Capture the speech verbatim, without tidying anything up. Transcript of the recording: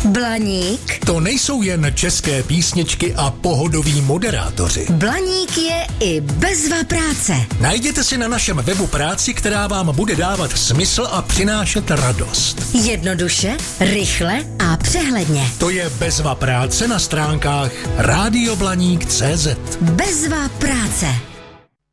Blaník? To nejsou jen české písničky a pohodoví moderátoři. Blaník je i bezva práce. Najděte si na našem webu práci, která vám bude dávat smysl a přinášet radost. Jednoduše, rychle a přehledně. To je bezva práce na stránkách rádio blaník tečka cé zet. Bezva práce.